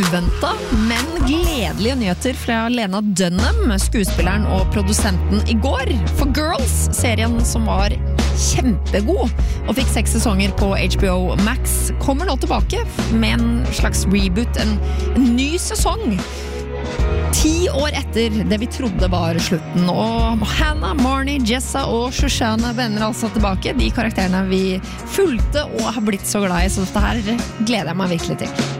uventet, men gledelige nyheter fra Lena Dunham, skuespilleren og produsenten i går. For Girls, serien som var kjempegod og fikk 6 sesonger på HBO Max, kommer nå tilbake med en slags reboot, en ny sesong. 10 år etter det vi trodde var slutten, og Hannah, Marnie, Jessa og Shoshana vender altså tilbake, de karakterene vi fulgte og har blitt så glad i, så dette her gleder jeg meg virkelig til.